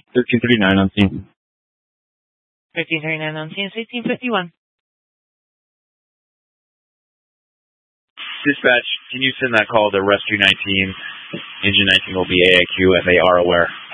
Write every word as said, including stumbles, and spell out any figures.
thirteen thirty-nine on scene. thirteen thirty-nine on scene, sixteen fifty-one. Dispatch, can you send that call to Rescue nineteen? Engine nineteen will be A I Q if they are aware.